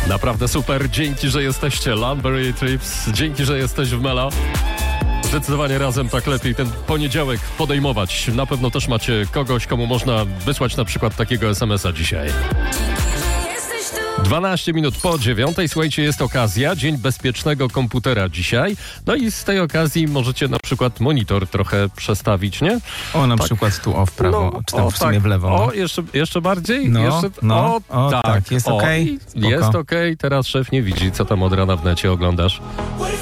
Naprawdę super. Dzięki, że jesteście. Landberry Trips. Dzięki, że jesteś w Melo. Zdecydowanie razem tak lepiej ten poniedziałek podejmować. Na pewno też macie kogoś, komu można wysłać na przykład takiego SMS-a dzisiaj. 12 minut po 9. Słuchajcie, jest okazja. Dzień bezpiecznego komputera dzisiaj. No i z tej okazji możecie na przykład monitor trochę przestawić, nie? O, na przykład tu w prawo, czy tam w sumie w lewo. No. O, jeszcze bardziej? Tak, jest okej. Jest okej. Teraz szef nie widzi, co tam od rana w necie oglądasz.